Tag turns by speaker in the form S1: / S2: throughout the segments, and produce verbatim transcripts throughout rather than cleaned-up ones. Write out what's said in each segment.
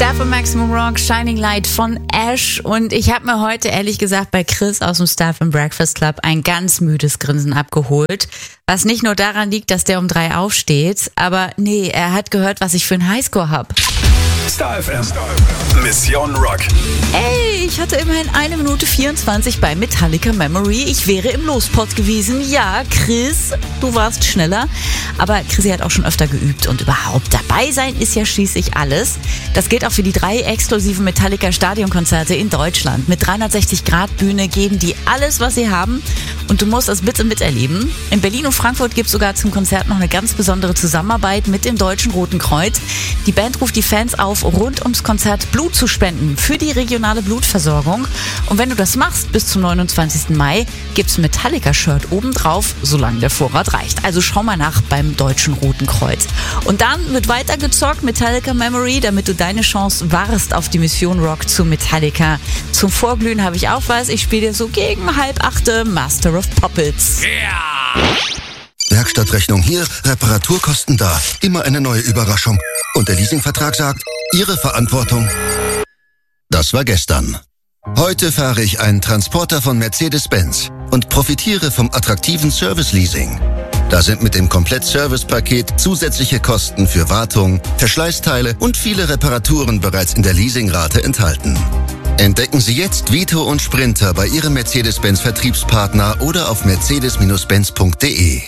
S1: Steph und Maximum Rock, Shining Light von Ash. Und ich habe mir heute ehrlich gesagt bei Chris aus dem Staff im Breakfast Club ein ganz müdes Grinsen abgeholt. Was nicht nur daran liegt, dass der um drei aufsteht, aber nee, er hat gehört, was ich für einen Highscore habe.
S2: Star F M. Mission Rock.
S1: Ey, ich hatte immerhin eine Minute vierundzwanzig bei Metallica Memory. Ich wäre im Lospot gewesen. Ja, Chris, du warst schneller. Aber Chrissy hat auch schon öfter geübt und überhaupt dabei sein ist ja schließlich alles. Das gilt auch für die drei exklusiven Metallica Stadionkonzerte in Deutschland. Mit dreihundertsechzig Grad Bühne geben die alles, was sie haben. Und du musst das bitte miterleben. In Berlin und Frankfurt gibt es sogar zum Konzert noch eine ganz besondere Zusammenarbeit mit dem Deutschen Roten Kreuz. Die Band ruft die Fans auf, rund ums Konzert Blut zu spenden für die regionale Blutversorgung. Und wenn du das machst, bis zum neunundzwanzigsten Mai gibt's ein Metallica-Shirt obendrauf, solange der Vorrat reicht. Also schau mal nach beim Deutschen Roten Kreuz. Und dann wird weitergezockt, Metallica Memory, damit du deine Chance wahrst auf die Mission Rock zu Metallica. Zum Vorglühen habe ich auch was. Ich spiele dir so gegen halb achte Master of Puppets.
S2: Yeah!
S3: Werkstattrechnung hier, Reparaturkosten da. Immer eine neue Überraschung. Und der Leasingvertrag sagt, Ihre Verantwortung. Das war gestern. Heute fahre ich einen Transporter von Mercedes-Benz und profitiere vom attraktiven Service-Leasing. Da sind mit dem Komplett-Service-Paket zusätzliche Kosten für Wartung, Verschleißteile und viele Reparaturen bereits in der Leasingrate enthalten. Entdecken Sie jetzt Vito und Sprinter bei Ihrem Mercedes-Benz-Vertriebspartner oder auf mercedes benz punkt de.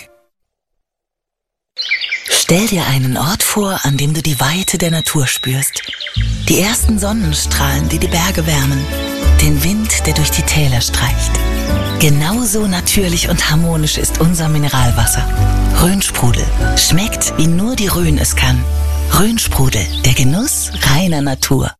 S4: Stell dir einen Ort vor, an dem du die Weite der Natur spürst. Die ersten Sonnenstrahlen, die die Berge wärmen. Den Wind, der durch die Täler streicht. Genauso natürlich und harmonisch ist unser Mineralwasser. Rhönsprudel. Schmeckt, wie nur die Rhön es kann. Rhönsprudel, der Genuss reiner Natur.